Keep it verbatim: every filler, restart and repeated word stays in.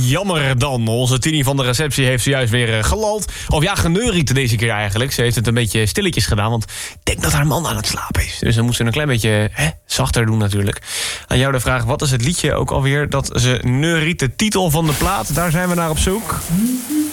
jammer dan. Onze Tini van de receptie heeft zojuist weer uh, gelald. Of ja, geneuriet deze keer eigenlijk. Ze heeft het een beetje stilletjes gedaan, want ik denk dat haar man aan het slapen is. Dus dan moest ze een klein beetje hè, zachter doen natuurlijk. Aan jou de vraag, wat is het liedje ook alweer dat ze neuriet? De titel van de plaat, daar zijn we naar op zoek.